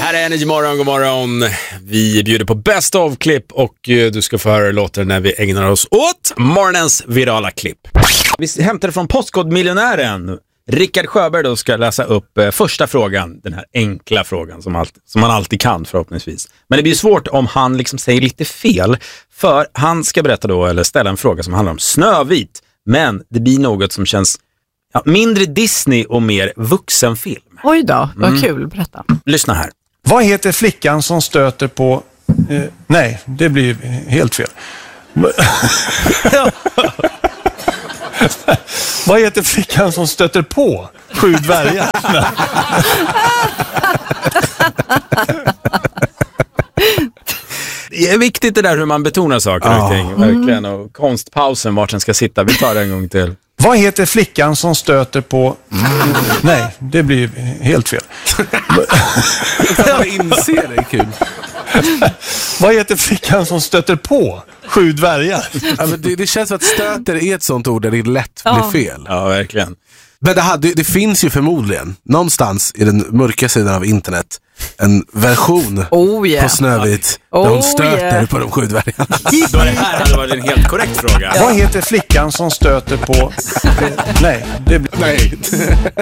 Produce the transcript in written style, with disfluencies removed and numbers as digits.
Här är Energy Morgon, god morgon. Vi bjuder på Best of-klipp och du ska få höra låten när vi ägnar oss åt morgonens virala klipp. Vi hämtar från Postkodmiljonären. Rickard Sjöberg då ska läsa upp första frågan, den här enkla frågan som man alltid kan förhoppningsvis. Men det blir svårt om han liksom säger lite fel, för han ska berätta då eller ställa en fråga som handlar om Snövit, men det blir något som känns mindre Disney och mer vuxenfilm. Oj då, vad kul, berätta. Lyssna här. Vad heter flickan som stöter på... nej, det blir helt fel. Vad heter flickan som stöter på 7 dvärgar? Det är viktigt det där hur man betonar saker och ting, verkligen. Och konstpausen, vart den ska sitta. Vi tar det en gång till. Vad heter flickan som stöter på... nej, det blir helt fel. Jag inser det, kul. Vad heter flickan som stöter på 7 dvärgar? Ja, men det känns som att stöter är ett sånt ord där det lätt blir fel. Ja, verkligen. Men det finns ju förmodligen någonstans i den mörka sidan av internet en version på Snövit där hon stöter på de 7 dvärgarna. Då är det här var en helt korrekt fråga. Vad heter flickan som stöter på... nej, det blir... Nej.